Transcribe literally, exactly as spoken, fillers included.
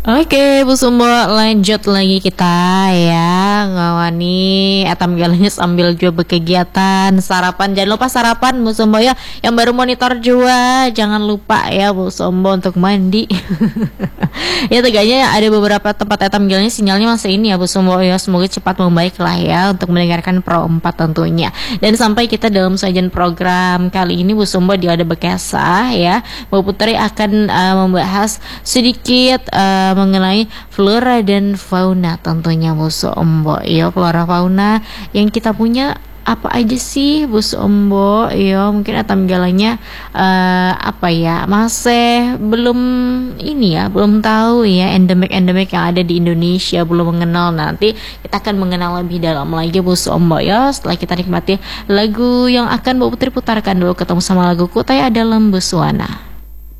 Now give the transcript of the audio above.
Oke, Bu Sumbo, lanjut lagi kita ya ngawani atam galanya sambil juga berkegiatan sarapan. Jangan lupa sarapan Bu Sumbo ya. Yang baru monitor juga jangan lupa ya Bu Sumbo untuk mandi. Ya tegaknya ada beberapa tempat atam galanya sinyalnya masih ini ya Bu Sumbo ya. Semoga cepat membaik lah ya untuk mendengarkan Pro empat tentunya. Dan sampai kita dalam sajian program kali ini Bu Sumbo di Ada Bekesa ya. Bu Putri akan uh, membahas sedikit uh, mengenai flora dan fauna tentunya Bu Sumbo ya. Flora fauna yang kita punya apa aja sih Bu Sumbo ya, mungkin atam galanya uh, apa ya masih belum ini ya, belum tahu ya endemik-endemik yang ada di Indonesia, belum mengenal. Nanti kita akan mengenal lebih dalam lagi Bu Sumbo ya setelah kita nikmati lagu yang akan Bu Putri putarkan dulu. Ketemu sama lagu Kutai Dalam Buswana.